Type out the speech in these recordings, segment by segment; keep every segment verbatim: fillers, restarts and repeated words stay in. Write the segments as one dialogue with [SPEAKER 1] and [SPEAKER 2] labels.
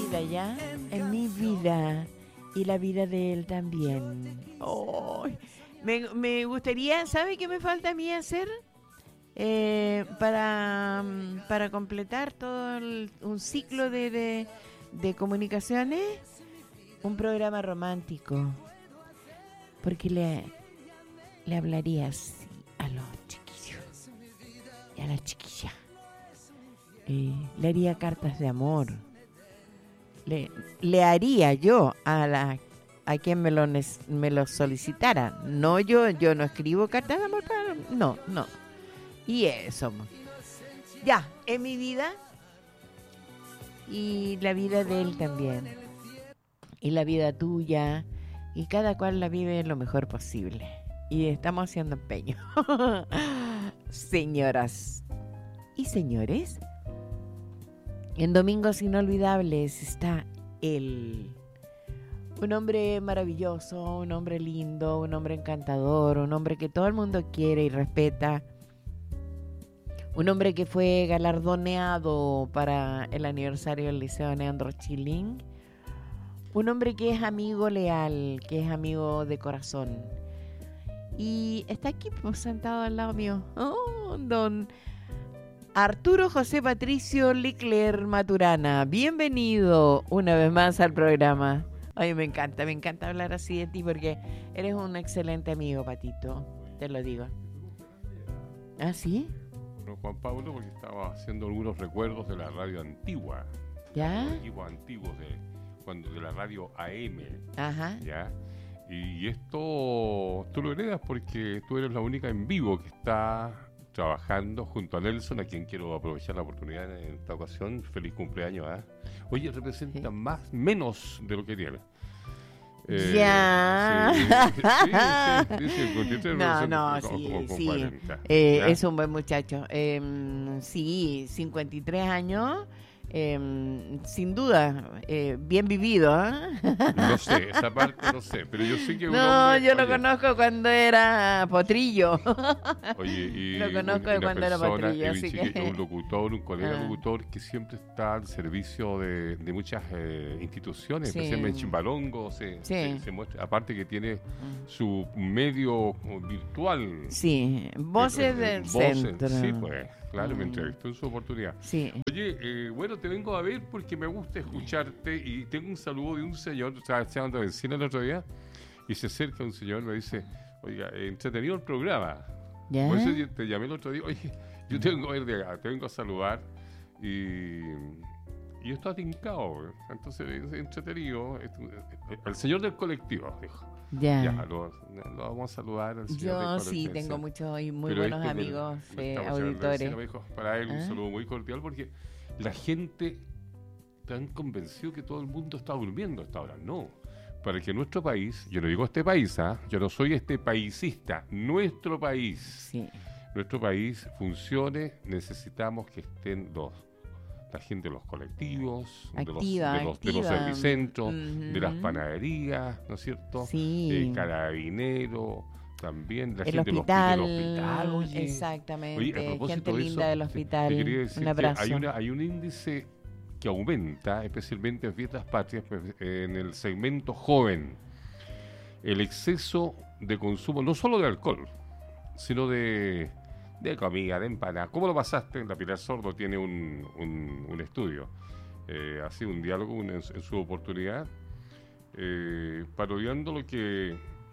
[SPEAKER 1] vida, ¿ya? En mi vida. Y la vida de él también. Oh, me, me gustaría, ¿sabe qué me falta a mí hacer? Eh, para, para completar todo el, un ciclo de, de, de comunicaciones, un programa romántico. Porque le, le hablaría así a los chiquillos y a la chiquilla. Eh, le haría cartas de amor. Le, le haría yo a la a quien me lo me lo solicitara. No, yo yo no escribo cartas de amor para, no, no. Y eso. Ya, en mi vida y la vida de él también. Y la vida tuya. Y cada cual la vive lo mejor posible. Y estamos haciendo empeño. Señoras y señores, en Domingos Inolvidables está él. Un hombre maravilloso, un hombre lindo, un hombre encantador, un hombre que todo el mundo quiere y respeta. Un hombre que fue galardoneado para el aniversario del Liceo Neandro Chilling. Un hombre que es amigo leal, que es amigo de corazón. Y está aquí pues, sentado al lado mío. Oh, don Arturo José Patricio Licler Maturana. Bienvenido una vez más al programa. Ay, me encanta, me encanta hablar así de ti porque eres un excelente amigo, Patito. Te lo digo. ¿Ah, sí?
[SPEAKER 2] Bueno, Juan Pablo, porque estaba haciendo algunos recuerdos de la radio antigua.
[SPEAKER 1] ¿Ya?
[SPEAKER 2] Los equipos antiguos de, cuando, de la radio A M.
[SPEAKER 1] Ajá.
[SPEAKER 2] ¿Ya? Y, y esto tú lo heredas porque tú eres la única en vivo que está trabajando junto a Nelson, a quien quiero aprovechar la oportunidad en esta ocasión. Feliz cumpleaños, ¿eh? Oye, representa sí. más, menos de lo que tiene.
[SPEAKER 1] Eh, ya.
[SPEAKER 2] Sí, sí, sí, sí,
[SPEAKER 1] no, no,
[SPEAKER 2] como,
[SPEAKER 1] sí,
[SPEAKER 2] como, como
[SPEAKER 1] sí.
[SPEAKER 2] cuarenta,
[SPEAKER 1] eh, es un buen muchacho. Eh, sí, cincuenta y tres años. Eh, sin duda, eh, bien vivido, ¿eh?
[SPEAKER 2] No sé, esa parte no sé, pero yo sé que un
[SPEAKER 1] No,
[SPEAKER 2] hombre,
[SPEAKER 1] yo lo
[SPEAKER 2] oye,
[SPEAKER 1] conozco cuando era potrillo.
[SPEAKER 2] Oye, y
[SPEAKER 1] lo conozco de cuando era potrillo, así que...
[SPEAKER 2] un locutor, un colega
[SPEAKER 1] ah.
[SPEAKER 2] locutor que siempre está al servicio de, de muchas eh, instituciones,
[SPEAKER 1] sí.
[SPEAKER 2] especialmente en Chimbalongo, se,
[SPEAKER 1] sí.
[SPEAKER 2] se, se muestra, aparte que tiene mm. su medio virtual.
[SPEAKER 1] Sí, voces
[SPEAKER 2] eh,
[SPEAKER 1] del
[SPEAKER 2] voces,
[SPEAKER 1] centro.
[SPEAKER 2] Sí, pues, claro,
[SPEAKER 1] mm.
[SPEAKER 2] me entrevistó en su oportunidad.
[SPEAKER 1] Sí.
[SPEAKER 2] Oye, eh, bueno, te vengo a ver porque me gusta escucharte y tengo un saludo de un señor, estaba echando benzina el otro día y se acerca un señor y me dice, oiga, entretenido el programa.
[SPEAKER 1] ¿Ya?
[SPEAKER 2] Por eso yo te llamé el otro día, oye, yo te vengo a ver de acá, te vengo a saludar y, y yo estaba tincado, entonces entretenido, el señor del colectivo, dijo.
[SPEAKER 1] Ya,
[SPEAKER 2] ya lo, lo vamos a saludar al señor
[SPEAKER 1] yo
[SPEAKER 2] del
[SPEAKER 1] sí tengo muchos y muy
[SPEAKER 2] Pero
[SPEAKER 1] buenos
[SPEAKER 2] este
[SPEAKER 1] amigos
[SPEAKER 2] me,
[SPEAKER 1] eh,
[SPEAKER 2] me
[SPEAKER 1] auditores.
[SPEAKER 2] Vecino, me dijo, para él un
[SPEAKER 1] ¿Ah?
[SPEAKER 2] saludo muy cordial porque la gente tan convencido que todo el mundo está durmiendo hasta ahora. No, para que nuestro país, yo no digo este país, ¿ah? Yo no soy este paisista, nuestro país,
[SPEAKER 1] sí.
[SPEAKER 2] nuestro país funcione, necesitamos que estén los la gente de los colectivos,
[SPEAKER 1] activa,
[SPEAKER 2] de, los, de, los, de los servicentros,
[SPEAKER 1] uh-huh.
[SPEAKER 2] de las panaderías, ¿no es cierto?
[SPEAKER 1] Sí.
[SPEAKER 2] Eh, carabinero, también la
[SPEAKER 1] el
[SPEAKER 2] gente
[SPEAKER 1] hospital,
[SPEAKER 2] del hospital, oye.
[SPEAKER 1] Exactamente,
[SPEAKER 2] Oye,
[SPEAKER 1] gente
[SPEAKER 2] de
[SPEAKER 1] linda
[SPEAKER 2] eso,
[SPEAKER 1] del hospital,
[SPEAKER 2] te, te decir
[SPEAKER 1] un abrazo.
[SPEAKER 2] Hay, una, hay un índice que aumenta, especialmente en fiestas patrias, en el segmento joven, el exceso de consumo, no solo de alcohol, sino de... de comida, de empanada. ¿Cómo lo pasaste? La Pilar Sordo tiene un, un, un estudio, eh, así un diálogo un, en, en su oportunidad, eh, parodiando lo que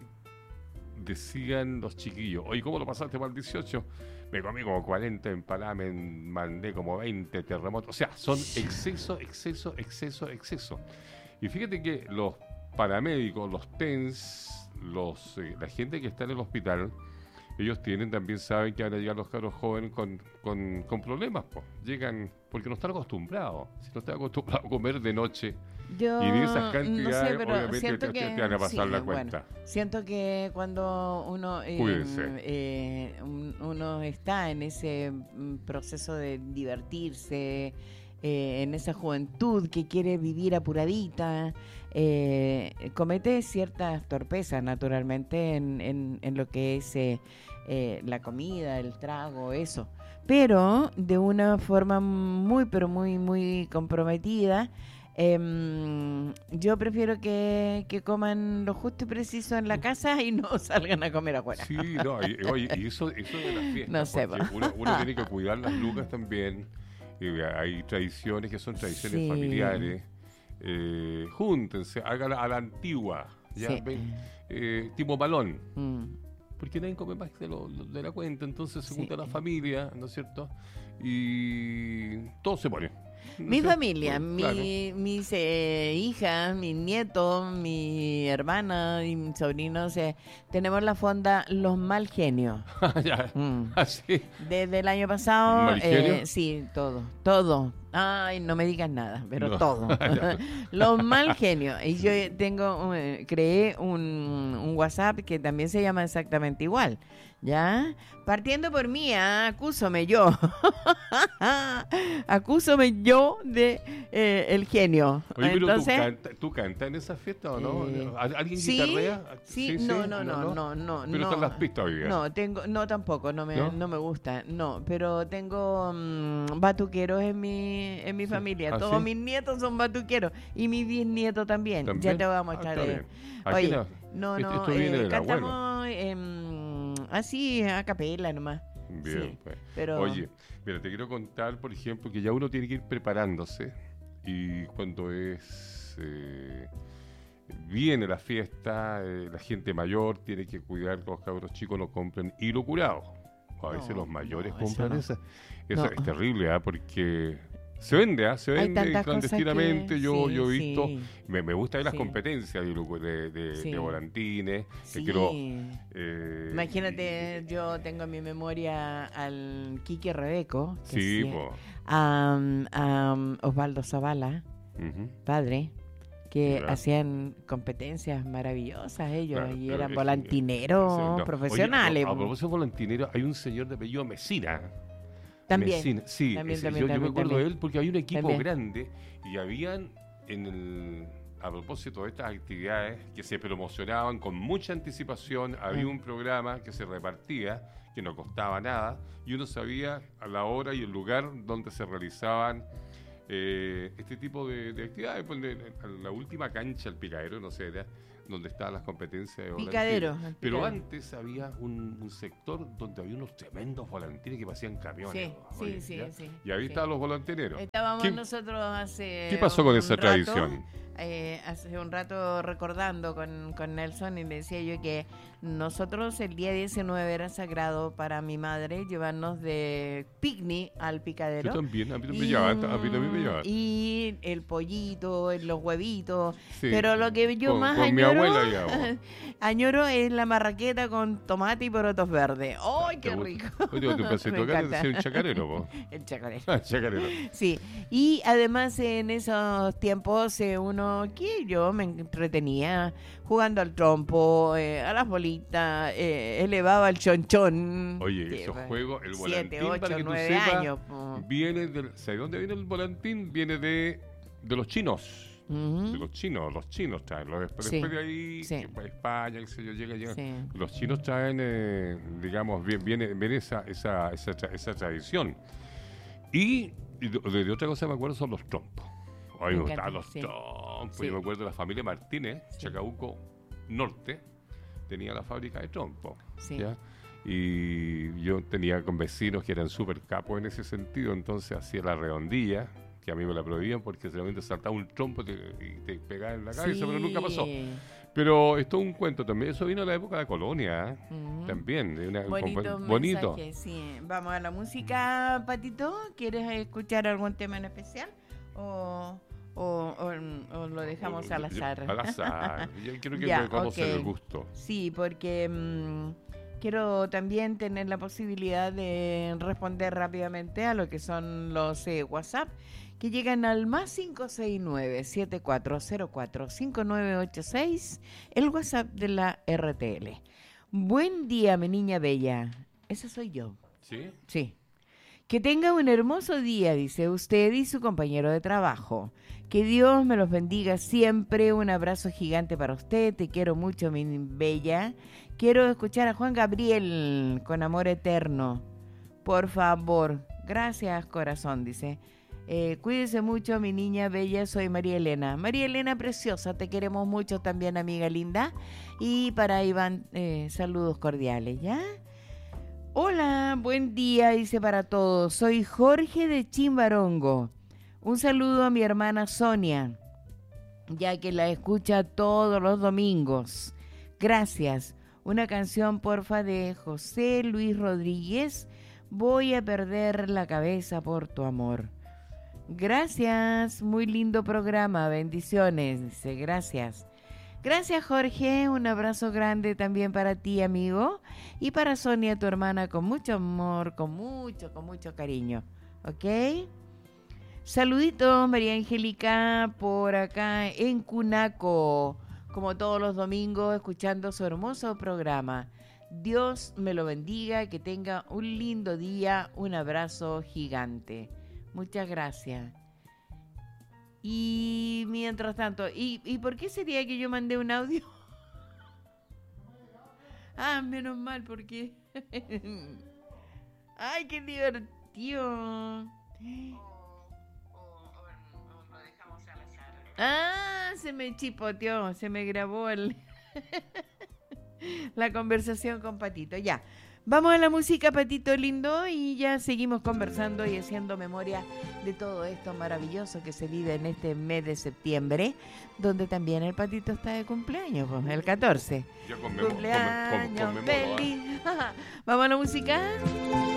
[SPEAKER 2] decían los chiquillos. Oye, ¿cómo lo pasaste para el dieciocho? Me comí como cuarenta empanadas, me mandé como veinte terremotos. O sea, son exceso, exceso, exceso, exceso. Y fíjate que los paramédicos, los T E N S, los, eh, la gente que está en el hospital, ellos tienen, también saben que van a llegar los cabros jóvenes con, con, con problemas, pues. Llegan porque no están acostumbrados. Si no están acostumbrados a comer de noche
[SPEAKER 1] Yo
[SPEAKER 2] y de esas cantidades,
[SPEAKER 1] no sé, pero
[SPEAKER 2] obviamente
[SPEAKER 1] siento
[SPEAKER 2] te,
[SPEAKER 1] que,
[SPEAKER 2] te van a pasar
[SPEAKER 1] sí,
[SPEAKER 2] la cuenta.
[SPEAKER 1] Bueno, siento que cuando uno eh, eh, uno está en ese proceso de divertirse, eh, en esa juventud que quiere vivir apuradita, eh, comete ciertas torpezas naturalmente en, en, en lo que es eh, eh, la comida, el trago, eso, pero de una forma muy pero muy muy comprometida, Em, yo prefiero que, que coman lo justo y preciso en la casa y no salgan a comer afuera.
[SPEAKER 2] Sí, no, y, oye, y eso, eso de las fiestas,
[SPEAKER 1] No sé,
[SPEAKER 2] porque
[SPEAKER 1] po.
[SPEAKER 2] uno, uno tiene que cuidar las lucas también. Y hay tradiciones que son tradiciones
[SPEAKER 1] Sí.
[SPEAKER 2] familiares. Eh, júntense, hagan a la antigua, ya
[SPEAKER 1] Sí.
[SPEAKER 2] ven, eh, tipo balón.
[SPEAKER 1] Mm.
[SPEAKER 2] Porque nadie come más de, lo, lo- de la cuenta, entonces se
[SPEAKER 1] Sí.
[SPEAKER 2] junta la familia, ¿no es cierto? Y todo se pone. ¿no
[SPEAKER 1] Mi
[SPEAKER 2] es cierto?
[SPEAKER 1] familia,
[SPEAKER 2] Bueno,
[SPEAKER 1] mi,
[SPEAKER 2] claro.
[SPEAKER 1] mis eh, hijas, mis nietos, mi hermana y mis sobrinos, eh, tenemos la fonda Los Mal Genios.
[SPEAKER 2] Ya,
[SPEAKER 1] Mm.
[SPEAKER 2] así.
[SPEAKER 1] Desde el año pasado,
[SPEAKER 2] ¿Mal genio?
[SPEAKER 1] eh, sí, todo, todo. Ay, no me digas nada, pero
[SPEAKER 2] No.
[SPEAKER 1] todo.
[SPEAKER 2] Ya.
[SPEAKER 1] Los Mal Genios. Y yo tengo, eh, creé un, un WhatsApp que también se llama exactamente igual. ¿Ya? Partiendo por mí, ah, acúsome yo. Acúsome yo de eh, el genio.
[SPEAKER 2] Oye, pero
[SPEAKER 1] Entonces,
[SPEAKER 2] ¿tú, canta, ¿tú cantas en esa fiesta o no?
[SPEAKER 1] Eh,
[SPEAKER 2] ¿Al- ¿Alguien
[SPEAKER 1] sí,
[SPEAKER 2] guitarrea?
[SPEAKER 1] sí, no, no, no, no, no,
[SPEAKER 2] Pero
[SPEAKER 1] no.
[SPEAKER 2] están las pistas hoy día.
[SPEAKER 1] No, tengo, no tampoco, no me,
[SPEAKER 2] ¿No?
[SPEAKER 1] ¿No? me gusta, no, pero tengo mm, batuqueros en mi, en mi
[SPEAKER 2] Sí.
[SPEAKER 1] familia.
[SPEAKER 2] ¿Ah,
[SPEAKER 1] Todos
[SPEAKER 2] sí?
[SPEAKER 1] mis nietos son batuqueros y mi bisnieto también.
[SPEAKER 2] ¿También?
[SPEAKER 1] Ya te voy a
[SPEAKER 2] Ah,
[SPEAKER 1] mostrar.
[SPEAKER 2] está
[SPEAKER 1] eh.
[SPEAKER 2] bien. Aquí
[SPEAKER 1] Oye,
[SPEAKER 2] no.
[SPEAKER 1] no,
[SPEAKER 2] Esto-
[SPEAKER 1] no,
[SPEAKER 2] esto viene
[SPEAKER 1] eh,
[SPEAKER 2] del abuelo.
[SPEAKER 1] cantamos em, así a capela nomás.
[SPEAKER 2] Bien,
[SPEAKER 1] Sí,
[SPEAKER 2] pues.
[SPEAKER 1] pero
[SPEAKER 2] Oye, mira, te quiero contar, por ejemplo, que ya uno tiene que ir preparándose y cuando es eh, viene la fiesta, eh, la gente mayor tiene que cuidar que los cabros chicos no compren hilo curado. A veces
[SPEAKER 1] No,
[SPEAKER 2] los mayores
[SPEAKER 1] no, eso
[SPEAKER 2] compran
[SPEAKER 1] no.
[SPEAKER 2] esa. Eso
[SPEAKER 1] No.
[SPEAKER 2] es terrible, ¿ah? Porque se vende, ¿ah? Se
[SPEAKER 1] hay
[SPEAKER 2] vende
[SPEAKER 1] tantas cosas
[SPEAKER 2] clandestinamente.
[SPEAKER 1] que...
[SPEAKER 2] yo,
[SPEAKER 1] sí,
[SPEAKER 2] yo he visto,
[SPEAKER 1] sí,
[SPEAKER 2] me, me gusta ver las
[SPEAKER 1] sí.
[SPEAKER 2] competencias de, hilo- de, de,
[SPEAKER 1] Sí.
[SPEAKER 2] de volantines. que
[SPEAKER 1] sí.
[SPEAKER 2] quiero, eh,
[SPEAKER 1] Imagínate, yo tengo en mi memoria al Quique Rebeco, que
[SPEAKER 2] Sí,
[SPEAKER 1] hacía-
[SPEAKER 2] po.
[SPEAKER 1] a, a Osvaldo Zavala,
[SPEAKER 2] Ujú.
[SPEAKER 1] padre, que
[SPEAKER 2] Ya.
[SPEAKER 1] hacían competencias maravillosas ellos
[SPEAKER 2] Claro,
[SPEAKER 1] y
[SPEAKER 2] pero
[SPEAKER 1] eran
[SPEAKER 2] es-
[SPEAKER 1] volantineros
[SPEAKER 2] Sí, no.
[SPEAKER 1] profesionales.
[SPEAKER 2] Oye, a, pro- a propósito de volantinero, hay un señor de apellido Mesina.
[SPEAKER 1] también.
[SPEAKER 2] Mesina, sí,
[SPEAKER 1] también,
[SPEAKER 2] ese-
[SPEAKER 1] también,
[SPEAKER 2] yo, yo me
[SPEAKER 1] también,
[SPEAKER 2] acuerdo
[SPEAKER 1] también.
[SPEAKER 2] de él porque había un equipo
[SPEAKER 1] También.
[SPEAKER 2] grande y habían en el a propósito de estas actividades que se promocionaban con mucha anticipación, había
[SPEAKER 1] Mm.
[SPEAKER 2] un programa que se repartía que no costaba nada y uno sabía a la hora y el lugar donde se realizaban eh, este tipo de, de actividades. Pues, de- de- la última cancha, el picadero, no sé, era donde estaban las competencias de volantines.
[SPEAKER 1] Picadero. el
[SPEAKER 2] Pero
[SPEAKER 1] picadero.
[SPEAKER 2] antes había un, un sector donde había unos tremendos volantines que parecían camiones.
[SPEAKER 1] Sí,
[SPEAKER 2] oye,
[SPEAKER 1] sí, sí,
[SPEAKER 2] ¿ya?
[SPEAKER 1] sí,
[SPEAKER 2] Y ahí
[SPEAKER 1] sí.
[SPEAKER 2] estaban los volantineros.
[SPEAKER 1] Estábamos
[SPEAKER 2] ¿Qué-
[SPEAKER 1] nosotros hace
[SPEAKER 2] ¿Qué pasó con
[SPEAKER 1] un
[SPEAKER 2] esa
[SPEAKER 1] rato,
[SPEAKER 2] tradición?
[SPEAKER 1] eh, hace un rato recordando con, con Nelson y le decía yo que nosotros el día diecinueve era sagrado para mi madre llevarnos de picnic al
[SPEAKER 2] Yo
[SPEAKER 1] picadero.
[SPEAKER 2] también, a mí también me
[SPEAKER 1] Y,
[SPEAKER 2] llevaban, a mí también me llevaban.
[SPEAKER 1] y el pollito, los huevitos.
[SPEAKER 2] Sí,
[SPEAKER 1] Pero lo que yo
[SPEAKER 2] con-
[SPEAKER 1] más
[SPEAKER 2] con mi
[SPEAKER 1] añoro,
[SPEAKER 2] abuela íbamos.
[SPEAKER 1] añoro es la marraqueta con tomate y porotos verdes. ¡Ay,
[SPEAKER 2] ¿Te
[SPEAKER 1] qué
[SPEAKER 2] gusta?
[SPEAKER 1] rico!
[SPEAKER 2] Oye, tú pensé
[SPEAKER 1] Me
[SPEAKER 2] tocar
[SPEAKER 1] encanta.
[SPEAKER 2] ser un chacarero, po.
[SPEAKER 1] El chacarero.
[SPEAKER 2] Ah, chacarero.
[SPEAKER 1] Sí, y además en esos tiempos eh, uno, que yo me entretenía jugando al trompo, eh, a las bolitas, eh, elevaba el chonchón.
[SPEAKER 2] Oye,
[SPEAKER 1] que,
[SPEAKER 2] esos
[SPEAKER 1] bueno,
[SPEAKER 2] juegos, el
[SPEAKER 1] siete,
[SPEAKER 2] volantín,
[SPEAKER 1] ocho,
[SPEAKER 2] para que tú
[SPEAKER 1] nueve
[SPEAKER 2] sepas,
[SPEAKER 1] años, po.
[SPEAKER 2] viene del... ¿Sabes dónde viene el volantín? Viene de, de los chinos.
[SPEAKER 1] Ujú,
[SPEAKER 2] De los chinos, los chinos traen. Los, después,
[SPEAKER 1] Sí,
[SPEAKER 2] después de ahí,
[SPEAKER 1] sí.
[SPEAKER 2] que para España, qué sé yo, llega, llega.
[SPEAKER 1] sí.
[SPEAKER 2] Los chinos traen, eh, digamos, bien- viene, viene esa, esa, esa, tra- esa tradición. Y, y de, de otra cosa me acuerdo son los trompos. A mí
[SPEAKER 1] Me
[SPEAKER 2] me gustaban
[SPEAKER 1] encanta,
[SPEAKER 2] los
[SPEAKER 1] sí.
[SPEAKER 2] trompos.
[SPEAKER 1] Sí.
[SPEAKER 2] Yo me acuerdo de la familia Martínez,
[SPEAKER 1] Sí.
[SPEAKER 2] Chacabuco Norte, tenía la fábrica de trompos.
[SPEAKER 1] Sí.
[SPEAKER 2] ¿ya? Y yo tenía con vecinos que eran súper capos en ese sentido, entonces hacía la redondilla, que a mí me la prohibían porque realmente saltaba un trompo te- y te pegaba en la cabeza, pero nunca pasó.
[SPEAKER 1] Sí.
[SPEAKER 2] Pero esto es un cuento también, eso vino a la época de Colonia, ¿eh?
[SPEAKER 1] Ujú.
[SPEAKER 2] También, de una,
[SPEAKER 1] Bonito,
[SPEAKER 2] compa- bonito.
[SPEAKER 1] mensaje, sí. Vamos a la música, Patito. ¿Quieres escuchar algún tema en especial? ¿O, o, o- o lo dejamos al azar?
[SPEAKER 2] Al azar. Yo quiero que
[SPEAKER 1] Ya,
[SPEAKER 2] me vamos
[SPEAKER 1] ok.
[SPEAKER 2] el gusto.
[SPEAKER 1] Sí, porque mm, quiero también tener la posibilidad de responder rápidamente a lo que son los eh, WhatsApp que llegan al más cinco seis nueve, siete cuatro cero cuatro, cinco nueve ocho seis, el WhatsApp de la R T L. Buen día, mi niña bella. Esa soy yo.
[SPEAKER 2] ¿Sí?
[SPEAKER 1] Sí. Que tenga un hermoso día, dice usted y su compañero de trabajo. Que Dios me los bendiga siempre. Un abrazo gigante para usted. Te quiero mucho, mi bella. Quiero escuchar a Juan Gabriel con Amor Eterno. Por favor. Gracias, corazón, dice. Eh, cuídese mucho, mi niña bella, soy María Elena. María Elena preciosa, te queremos mucho también, amiga linda. Y para Iván, eh, saludos cordiales, ¿ya? Hola, buen día, dice para todos. Soy Jorge de Chimbarongo. Un saludo a mi hermana Sonia, ya que la escucha todos los domingos. Gracias. Una canción, porfa, de José Luis Rodríguez. Voy a perder la cabeza por tu amor. Gracias, muy lindo programa, bendiciones, dice, gracias. Gracias, Jorge, un abrazo grande también para ti, amigo, y para Sonia, tu hermana, con mucho amor, con mucho, con mucho cariño, ¿ok? Saluditos, María Angélica, por acá en Cunaco, como todos los domingos, escuchando su hermoso programa. Dios me lo bendiga, que tenga un lindo día, un abrazo gigante. Muchas gracias. Y mientras tanto, ¿y, ¿y por qué sería que yo mandé un audio? Ah, menos mal, porque... ¡Ay, qué divertido! Ah, se me chipoteó, se me grabó el... la conversación con Patito, ya. Vamos a la música, Patito lindo, y ya seguimos conversando y haciendo memoria de todo esto maravilloso que se vive en este mes de septiembre, donde también el Patito está de cumpleaños, pues, el catorce.
[SPEAKER 2] Yo conmemo-
[SPEAKER 1] Cumpleaños
[SPEAKER 2] come- come- conmemoro, ¿eh?
[SPEAKER 1] feliz. Vamos a la música.